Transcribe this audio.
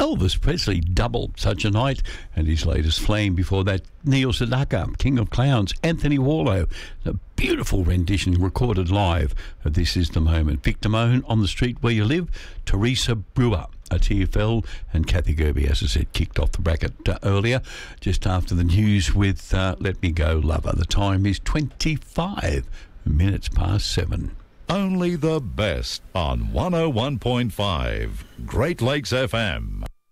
Elvis Presley, Double Such a Night, and his latest Flame. Before that, Neil Sedaka, King of Clowns, Anthony Warlow, a beautiful rendition recorded live of This Is the Moment. Victor Moan, On the Street Where You Live, Teresa Brewer, a TFL, and Kathy Gerby, as I said, kicked off the bracket earlier, just after the news with Let Me Go Lover. The time is 25 minutes past 7. Only the best on 101.5 Great Lakes FM.